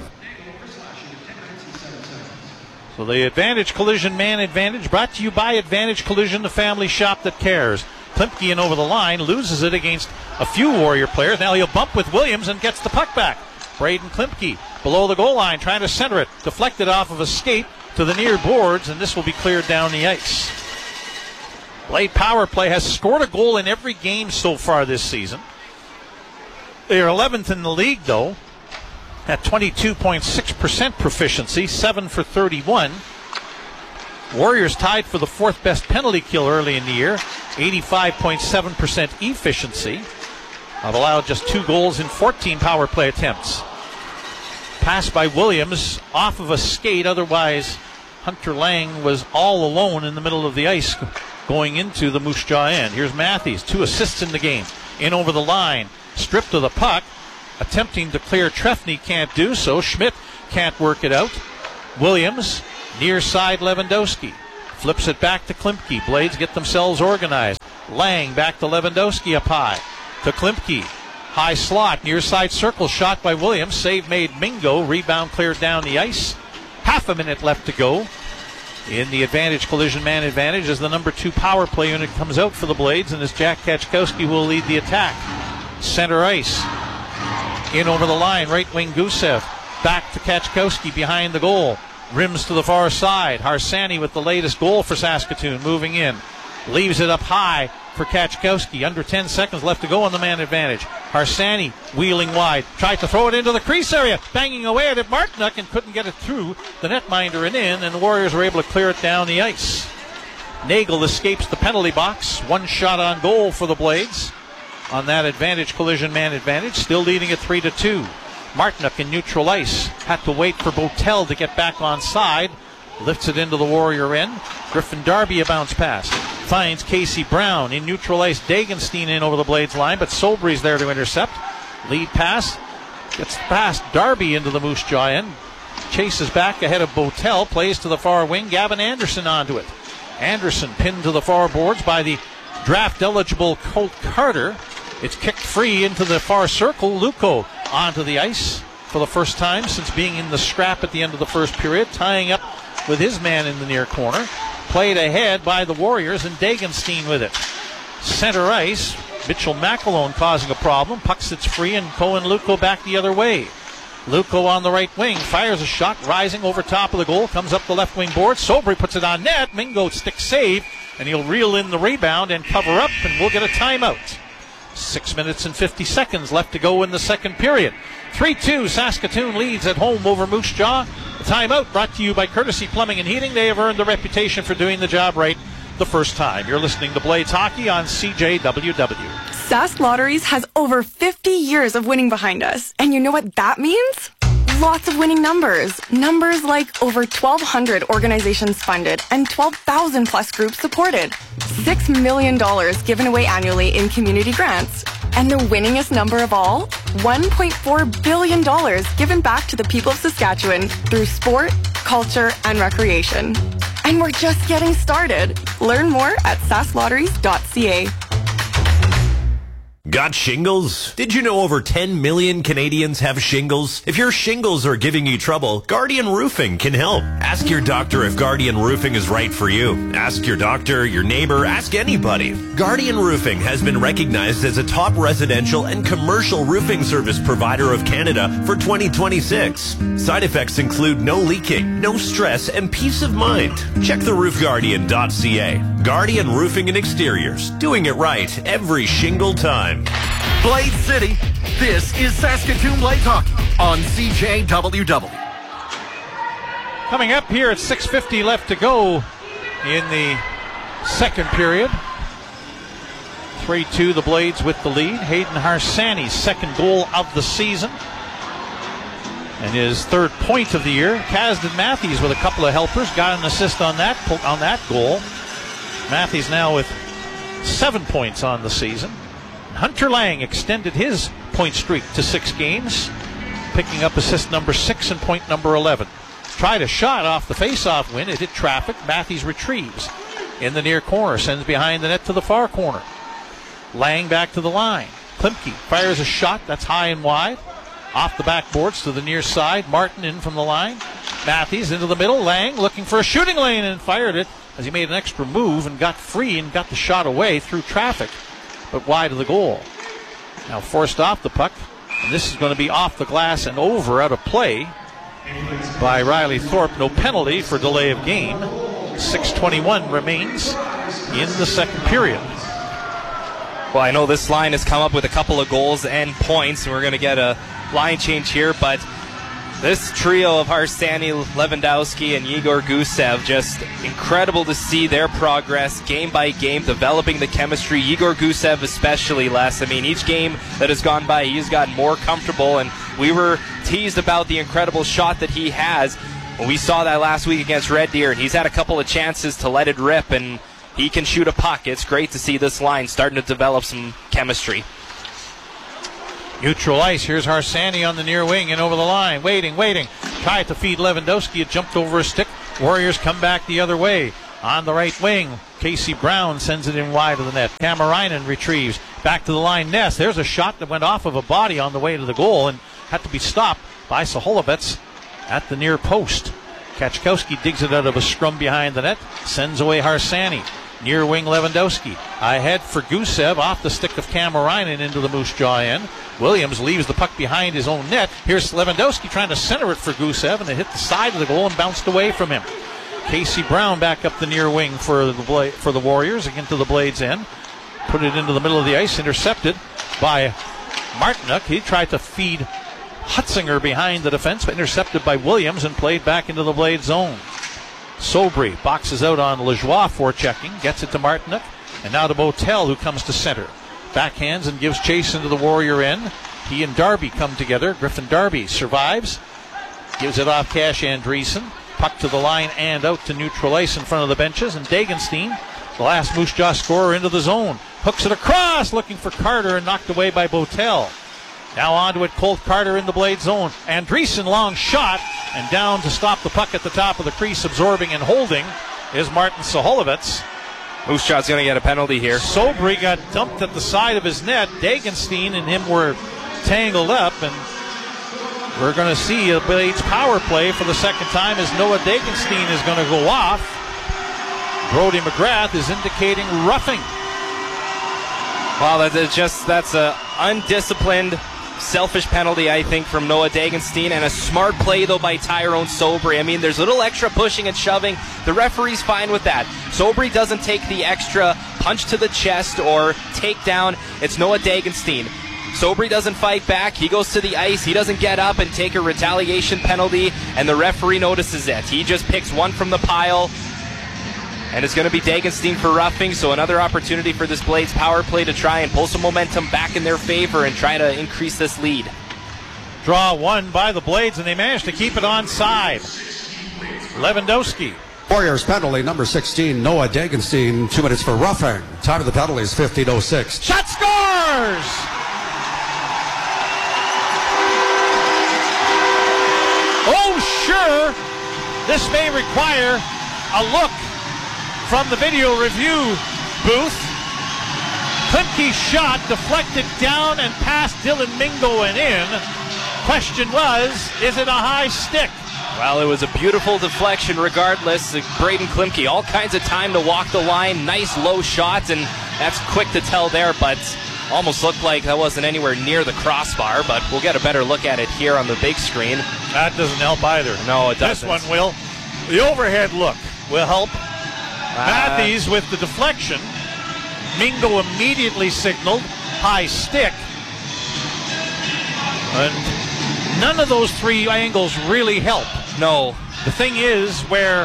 So the Advantage Collision man advantage brought to you by Advantage Collision, the family shop that cares. Klimke in over the line, loses it against a few Warrior players. Now he'll bump with Williams and gets the puck back. Braden Klimke below the goal line trying to center it. Deflected off of a skate to the near boards, and this will be cleared down the ice. Blade power play has scored a goal in every game so far this season. They are eleventh in the league, though, at twenty-two point six percent proficiency, seven for thirty-one. Warriors tied for the fourth best penalty kill early in the year, eighty-five point seven percent efficiency. Have allowed just two goals in fourteen power play attempts. Pass by Williams off of a skate, otherwise Hunter Lang was all alone in the middle of the ice going into the Moose Jaw end. Here's Matthews, two assists in the game, in over the line. Stripped of the puck, attempting to clear Trefny, can't do so. Schmidt can't work it out. Williams, near side Lewandowski. Flips it back to Klimke. Blades get themselves organized. Lang back to Lewandowski up high. To Klimke. High slot, near side circle shot by Williams. Save made Mingo. Rebound cleared down the ice. Half a minute left to go in the advantage collision man advantage as the number two power play unit comes out for the Blades, and as Jack Kachkowski will lead the attack. Center ice. In over the line, right wing Gusev. Back to Kachkowski behind the goal. Rims to the far side. Harsani with the latest goal for Saskatoon moving in. Leaves it up high for Kachkowski. Under ten seconds left to go on the man advantage. Harsani wheeling wide. Tried to throw it into the crease area. Banging away at it. Martinook and couldn't get it through the netminder and in, and the Warriors were able to clear it down the ice. Nagel escapes the penalty box. One shot on goal for the Blades on that advantage collision man advantage. Still leading at three to two. Martinook in neutral ice. Had to wait for Botel to get back on side. Lifts it into the Warrior end. Griffin Darby a bounce pass. Finds Casey Brown in neutral ice. Dagenstein in over the Blades line, but Sobry's there to intercept. Lead pass. Gets past Darby into the Moose Jaw end. Chases back ahead of Botel. Plays to the far wing. Gavin Anderson onto it. Anderson pinned to the far boards by the draft-eligible Colt Carter. It's kicked free into the far circle. Luco onto the ice for the first time since being in the scrap at the end of the first period, tying up with his man in the near corner. Played ahead by the Warriors, and Dagenstein with it. Center ice, Mitchell McAlone causing a problem. Puck sits free, and Cohen Luco back the other way. Luco on the right wing, fires a shot, rising over top of the goal, comes up the left wing board. Sobry puts it on net. Mingo stick save, and he'll reel in the rebound and cover up, and we'll get a timeout. Six minutes and fifty seconds left to go in the second period. three two, Saskatoon leads at home over Moose Jaw. The timeout brought to you by Courtesy Plumbing and Heating. They have earned the reputation for doing the job right the first time. You're listening to Blades Hockey on C J W W. Sask Lotteries has over fifty years of winning behind us. And you know what that means? Lots of winning numbers. Numbers like over twelve hundred organizations funded and twelve thousand plus groups supported. six million dollars given away annually in community grants. And the winningest number of all? one point four billion dollars given back to the people of Saskatchewan through sport, culture, and recreation. And we're just getting started. Learn more at sask lotteries dot c a. Got shingles? Did you know over ten million Canadians have shingles? If your shingles are giving you trouble, Guardian Roofing can help. Ask your doctor if Guardian Roofing is right for you. Ask your doctor, your neighbor, ask anybody. Guardian Roofing has been recognized as a top residential and commercial roofing service provider of Canada for twenty twenty-six. Side effects include no leaking, no stress, and peace of mind. Check the roof guardian dot c a. Guardian Roofing and Exteriors, doing it right every shingle time. Blade City, this is Saskatoon Blades Hockey on C J W W. Coming up here at six fifty left to go in the second period. three two the Blades with the lead. Hayden Harsani's second goal of the season and his third point of the year. Kasdan Matthews with a couple of helpers, got an assist on that on that goal. Matthews now with seven points on the season. Hunter Lang extended his point streak to six games, picking up assist number six and point number eleven. Tried a shot off the face-off win. It hit traffic. Matthews retrieves in the near corner, sends behind the net to the far corner. Lang back to the line. Klimke fires a shot that's high and wide. Off the backboards to the near side. Martin in from the line. Matthews into the middle. Lang looking for a shooting lane and fired it as he made an extra move and got free and got the shot away through traffic, but wide of the goal. Now forced off the puck, and this is going to be off the glass and over out of play by Riley Thorpe. No penalty for delay of game. six twenty-one remains in the second period. Well, I know this line has come up with a couple of goals and points, and we're going to get a line change here, but this trio of Harsani, Lewandowski, and Yegor Gusev, just incredible to see their progress game by game, developing the chemistry. Yegor Gusev especially, Les. I mean, each game that has gone by, he's gotten more comfortable, and we were teased about the incredible shot that he has. Well, we saw that last week against Red Deer, and he's had a couple of chances to let it rip, and he can shoot a puck. It's great to see this line starting to develop some chemistry. Neutral ice. Here's Harsani on the near wing and over the line. Waiting, waiting. Tried to feed Lewandowski. It jumped over a stick. Warriors come back the other way. On the right wing, Casey Brown sends it in wide of the net. Kamarainen retrieves. Back to the line. Ness. There's a shot that went off of a body on the way to the goal and had to be stopped by Saholovets at the near post. Kachkowski digs it out of a scrum behind the net, sends away Harsani. Near wing Lewandowski. Ahead for Gusev off the stick of Kamarainen into the Moose Jaw end. Williams leaves the puck behind his own net. Here's Lewandowski trying to center it for Gusev, and it hit the side of the goal and bounced away from him. Casey Brown back up the near wing for the Bla- for the Warriors, again to the Blades end. Put it into the middle of the ice, intercepted by Martinuk. He tried to feed Hutzinger behind the defense, but intercepted by Williams and played back into the Blades zone. Sobry boxes out on Lajoie for checking, gets it to Martinuk, and now to Botel, who comes to center. Backhands and gives chase into the Warrior end. He and Darby come together. Griffin Darby survives, gives it off Cash Andreessen. Puck to the line and out to neutral ice in front of the benches, and Dagenstein, the last Moose Jaw scorer, into the zone. Hooks it across, looking for Carter, and knocked away by Botel. Now onto it, Colt Carter in the Blade zone. Andreessen, long shot, and down to stop the puck at the top of the crease, absorbing and holding, is Martin Soholovitz. Moose Jaw's going to get a penalty here. Sobry got dumped at the side of his net. Dagenstein and him were tangled up, and we're going to see a Blades power play for the second time as Noah Dagenstein is going to go off. Brody McGrath is indicating roughing. Wow, that is just that's a undisciplined, selfish penalty, I think, from Noah Dagenstein, and a smart play, though, by Tyrone Sobry. I mean, there's a little extra pushing and shoving. The referee's fine with that. Sobry doesn't take the extra punch to the chest or takedown. It's Noah Dagenstein. Sobry doesn't fight back. He goes to the ice. He doesn't get up and take a retaliation penalty, and the referee notices it. He just picks one from the pile, and it's going to be Dagenstein for roughing, so another opportunity for this Blades power play to try and pull some momentum back in their favor and try to increase this lead. Draw one by the Blades, and they managed to keep it onside. Lewandowski. Warriors penalty, number sixteen, Noah Dagenstein, two minutes for roughing. Time of the penalty is fifteen oh six. Shot scores! Oh, sure, this may require a look from the video review booth. Klimke's shot deflected down and past Dylan Mingo and in. Question was, is it a high stick? Well, it was a beautiful deflection regardless. Braden Klimke, all kinds of time to walk the line. Nice low shot, and that's quick to tell there, but almost looked like that wasn't anywhere near the crossbar, but we'll get a better look at it here on the big screen. That doesn't help either. No, it doesn't. This one will. The overhead look will help. Uh, Matthews with the deflection. Mingo immediately signaled high stick. And none of those three angles really help. No. The thing is, where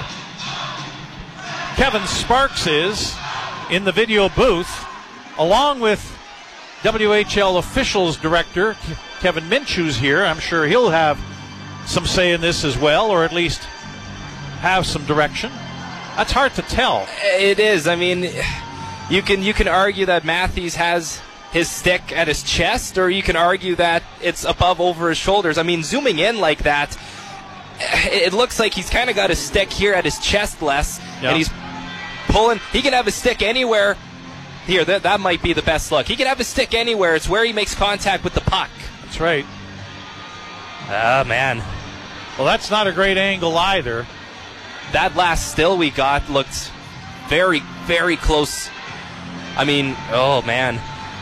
Kevin Sparks is in the video booth, along with W H L officials director Kevin Minshew's here. I'm sure he'll have some say in this as well, or at least have some direction. That's hard to tell. It is. I mean, you can you can argue that Matthews has his stick at his chest, or you can argue that it's above over his shoulders. I mean, zooming in like that, it looks like he's kind of got his stick here at his chest less, yeah. and he's pulling. He can have his stick anywhere. Here, that, that might be the best look. He can have his stick anywhere. It's where he makes contact with the puck. That's right. Ah, man. Well, that's not a great angle either. That last still we got looked very, very close. I mean, oh, man.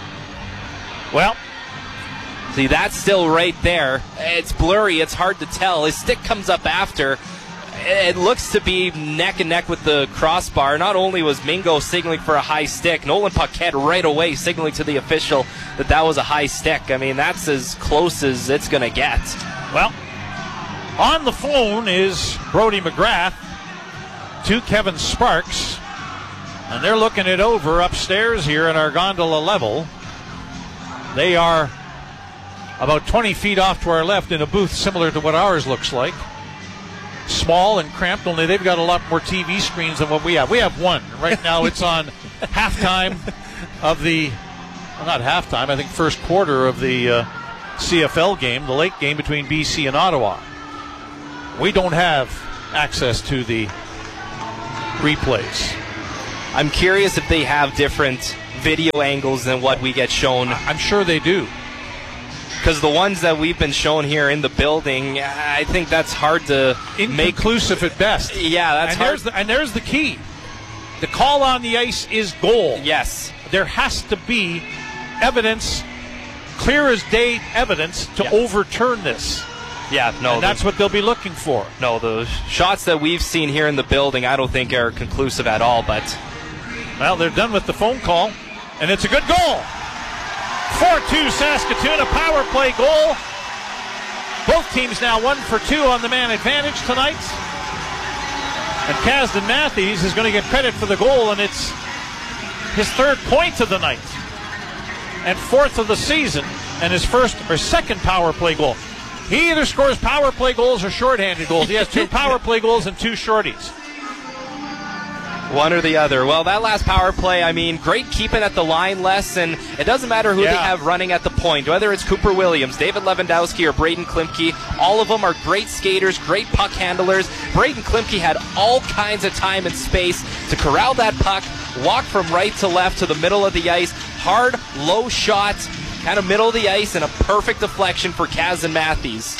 Well, see, that's still right there. It's blurry. It's hard to tell. His stick comes up after. It looks to be neck and neck with the crossbar. Not only was Mingo signaling for a high stick, Nolan Paquette right away signaling to the official that that was a high stick. I mean, that's as close as it's going to get. Well, on the phone is Brody McGrath to Kevin Sparks, and they're looking it over upstairs here at our gondola level. They are about twenty feet off to our left in a booth similar to what ours looks like. Small and cramped, only they've got a lot more T V screens than what we have. We have one. Right now it's on halftime of the, well, not halftime, I think first quarter of the uh, C F L game, the late game between B C and Ottawa. We don't have access to the replays. I'm curious if they have different video angles than what we get shown. I'm sure they do. Because the ones that we've been shown here in the building, I think that's hard to make inclusive at best. Yeah, that's and hard. There's the, and there's the key. The call on the ice is goal. Yes. There has to be evidence, clear as day evidence, to yeah. overturn this. Yeah, no. And that's what they'll be looking for. No, the shots that we've seen here in the building, I don't think are conclusive at all, but... Well, they're done with the phone call, and it's a good goal. four two Saskatoon, a power play goal. Both teams now one for two on the man advantage tonight. And Kasdan Matthews is going to get credit for the goal, and it's his third point of the night. And fourth of the season, and his first or second power play goal. He either scores power play goals or shorthanded goals. He has two power play goals and two shorties. One or the other. Well, that last power play, I mean, great keeping at the line, Les, and it doesn't matter who yeah. they have running at the point, whether it's Cooper Williams, David Lewandowski, or Braden Klimke. All of them are great skaters, great puck handlers. Braden Klimke had all kinds of time and space to corral that puck, walk from right to left to the middle of the ice. Hard, low shot, kind of middle of the ice, and a perfect deflection for Kasdan Matthews.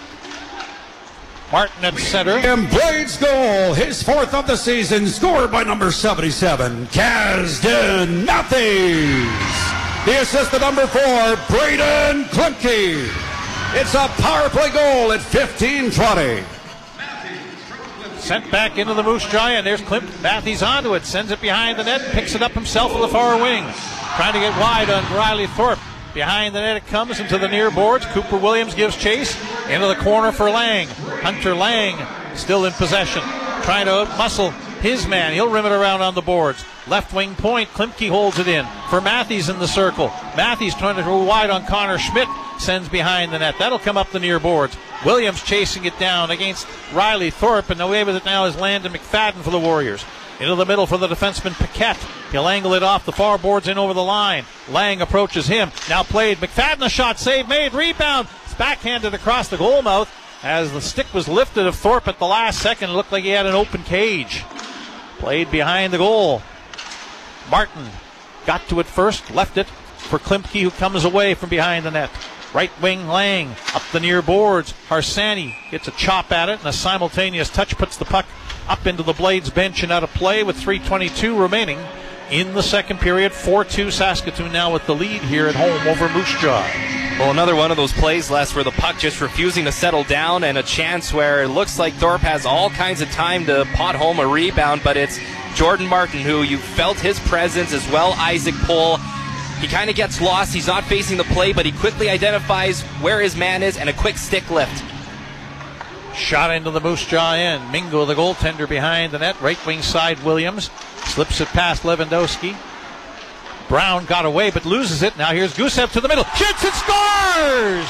Martin at center. And Blades goal, his fourth of the season, scored by number seventy-seven, Kasdan Matthews. The assist to number four, Braden Klimke. It's a power play goal at fifteen twenty. Sent back into the Moose Jaw, and there's Klimt. Matthews onto it, sends it behind the net, picks it up himself on the far wing. Trying to get wide on Riley Thorpe. Behind the net it comes into the near boards. Cooper Williams gives chase into the corner for Lang. Hunter Lang still in possession. Trying to muscle his man. He'll rim it around on the boards. Left wing point. Klimke holds it in for Matthews in the circle. Matthews trying to go wide on Connor Schmidt. Sends behind the net. That'll come up the near boards. Williams chasing it down against Riley Thorpe. And away with it now is Landon McFadden for the Warriors. Into the middle for the defenseman Paquette. He'll angle it off the far boards in over the line. Lang approaches him. Now played. McFadden, a shot save made. Rebound. It's backhanded across the goal mouth as the stick was lifted of Thorpe at the last second. It looked like he had an open cage. Played behind the goal. Martin got to it first. Left it for Klimke, who comes away from behind the net. Right wing Lang up the near boards. Harsani gets a chop at it, and a simultaneous touch puts the puck up into the Blades bench and out of play with three twenty-two remaining in the second period. four two Saskatoon now with the lead here at home over Moose Jaw. Well, another one of those plays, Les, where the puck just refusing to settle down, and a chance where it looks like Thorpe has all kinds of time to pot home a rebound, but it's Jordan Martin, who you felt his presence, as well Isaac Pohl. He kind of gets lost. He's not facing the play, but he quickly identifies where his man is, and a quick stick lift. Shot into the Moose Jaw end. Mingo, the goaltender, behind the net. Right wing side, Williams. Slips it past Lewandowski. Brown got away, but loses it. Now here's Gusev to the middle. Shoots and scores!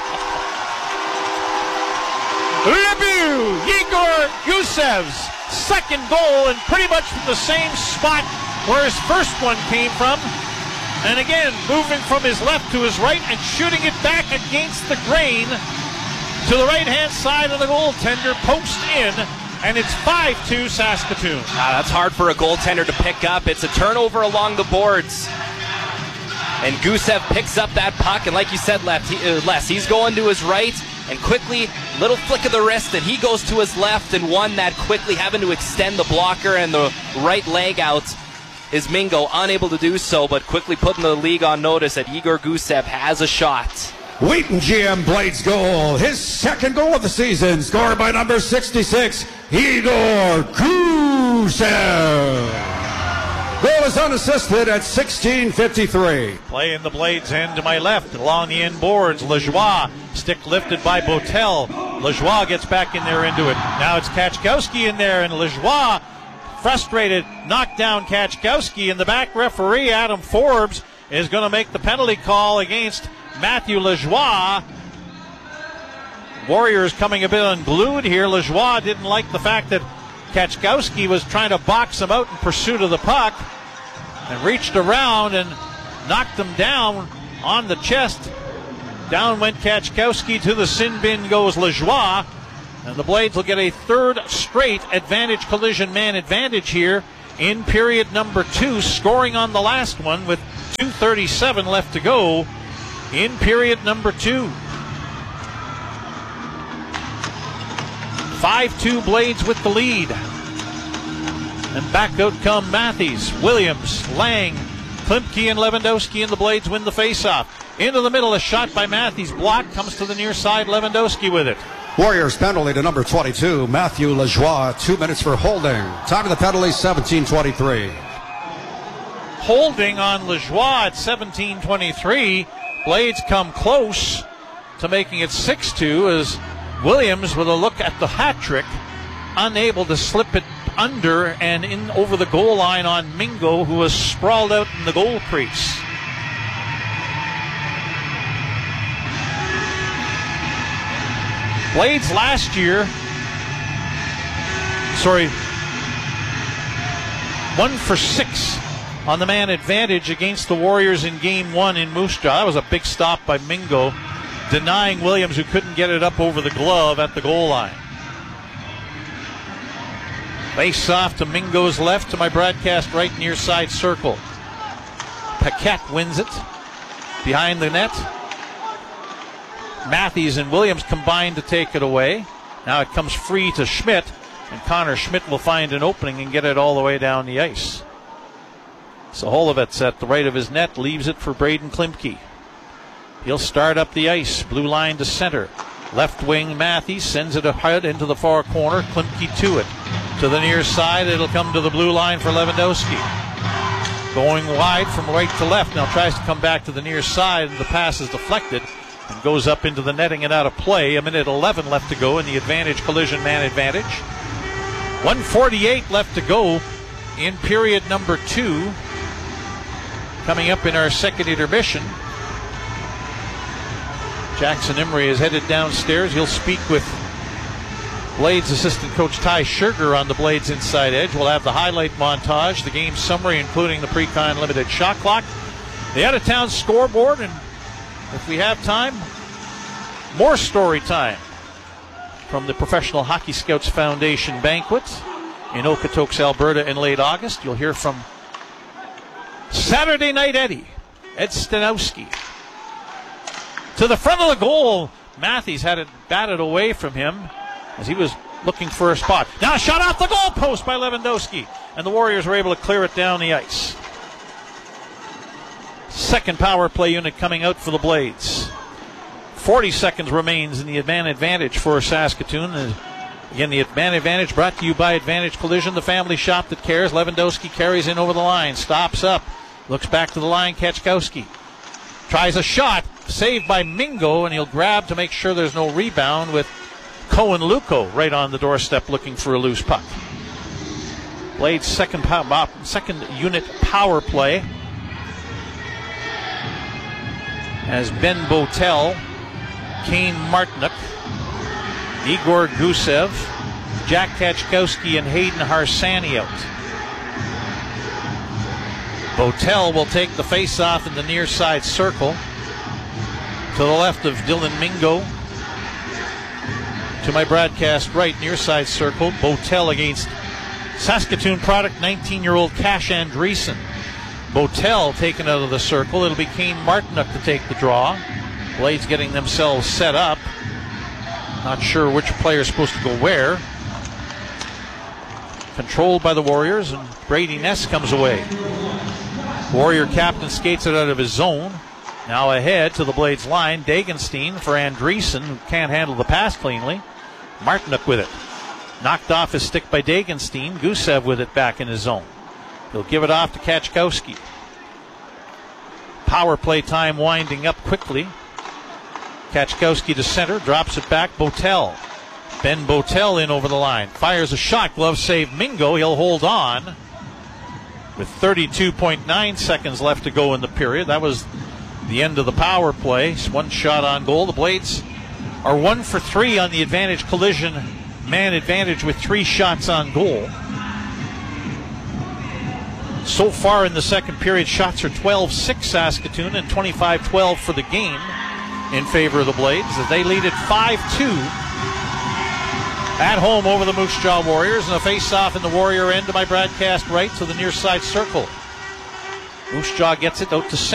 Debut! Igor Gusev's second goal, and pretty much from the same spot where his first one came from. And again, moving from his left to his right and shooting it back against the grain to the right-hand side of the goaltender, post in, and it's five two Saskatoon. Ah, that's hard for a goaltender to pick up. It's a turnover along the boards. And Gusev picks up that puck, and like you said, left, he, uh, Les, he's going to his right, and quickly, little flick of the wrist, and he goes to his left, and one that quickly having to extend the blocker and the right leg out is Mingo, unable to do so, but quickly putting the league on notice that Igor Gusev has a shot. Wheaton G M Blades goal, his second goal of the season, scored by number sixty-six, Igor Gusev. Goal is unassisted at sixteen fifty-three. Play in the Blades end to my left, along the end boards. Lajoie, stick lifted by Botel. Lajoie gets back in there into it. Now it's Kachkowski in there, and Lajoie, frustrated, knocked down Kachkowski, and the back referee, Adam Forbes, is going to make the penalty call against Matthew Lajoie. Warriors coming a bit unglued here. Lajoie didn't like the fact that Kachkowski was trying to box him out in pursuit of the puck and reached around and knocked him down on the chest. Down went Kachkowski. To the sin bin goes Lajoie. And the Blades will get a third straight advantage collision man advantage here in period number two, scoring on the last one with two thirty-seven left to go in period number two. five two Blades with the lead. And back out come Matthews, Williams, Lang, Klimke, and Lewandowski, and the Blades win the faceoff. Into the middle, a shot by Matthews. Block comes to the near side. Lewandowski with it. Warriors penalty to number twenty-two, Matthew Lajoie. Two minutes for holding. Time of the penalty, seventeen twenty-three. Holding on Lajoie at seventeen twenty-three. Blades come close to making it six two as Williams, with a look at the hat trick, unable to slip it under and in over the goal line on Mingo, who was sprawled out in the goal crease. Blades last year, sorry, one for six on the man advantage against the Warriors in game one in Moose Jaw. That was a big stop by Mingo, denying Williams, who couldn't get it up over the glove at the goal line. Face off to Mingo's left, to my broadcast right, near side circle. Paquette wins it behind the net. Matthews and Williams combine to take it away. Now it comes free to Schmidt, and Connor Schmidt will find an opening and get it all the way down the ice. Soholovets at the right of his net leaves it for Braden Klimke. He'll start up the ice, blue line to center. Left wing Matthews sends it ahead into the far corner. Klimke to it. To the near side, it'll come to the blue line for Lewandowski. Going wide from right to left. Now tries to come back to the near side, and the pass is deflected and goes up into the netting and out of play. A minute eleven left to go in the advantage collision man advantage. one forty-eight left to go in period number two. Coming up in our second intermission, Jackson Emery is headed downstairs. He'll speak with Blades assistant coach Ty Sugar on the Blades inside edge. We'll have the highlight montage, the game summary, including the Precon limited shot clock, the out-of-town scoreboard, and if we have time, more story time from the Professional Hockey Scouts Foundation banquet in Okotoks, Alberta in late August. You'll hear from Saturday Night Eddie, Ed Stanowski. To the front of the goal, Matthews had it batted away from him as he was looking for a spot. Now a shot off the goal post by Lewandowski, and the Warriors were able to clear it down the ice. Second power play unit coming out for the Blades. forty seconds remains in the man advantage for Saskatoon. And again, the man advantage brought to you by Advantage Collision, the family shop that cares. Lewandowski carries in over the line, stops up, looks back to the line. Kachkowski tries a shot, saved by Mingo, and he'll grab to make sure there's no rebound with Cohen Luco right on the doorstep looking for a loose puck. Blades second, pow- second unit power play as Ben Botel, Kane Martinook, Igor Gusev, Jack Kachkowski, and Hayden Harsani out. Botel will take the face-off in the near side circle to the left of Dylan Mingo. To my broadcast right, near side circle, Botel against Saskatoon product nineteen-year-old Cash Andreessen. Botel taken out of the circle. It'll be Kane Martinook to take the draw. Blades getting themselves set up. Not sure which player is supposed to go where. Controlled by the Warriors, and Brady Ness comes away. Warrior captain skates it out of his zone. Now ahead to the Blades line. Dagenstein for Andreessen, who can't handle the pass cleanly. Martinook with it. Knocked off his stick by Dagenstein. Gusev with it back in his zone. He'll give it off to Kachkowski. Power play time winding up quickly. Kachkowski to center, drops it back. Botel. Ben Botel in over the line. Fires a shot. Glove save Mingo. He'll hold on with thirty-two point nine seconds left to go in the period. That was the end of the power play. One shot on goal. The Blades are one for three on the advantage collision man advantage with three shots on goal. So far in the second period, shots are twelve six Saskatoon and twenty-five twelve for the game in favor of the Blades as they lead it five two at home over the Moose Jaw Warriors, and a face-off in the Warrior end to my broadcast right to the near side circle. Moose Jaw gets it out to center.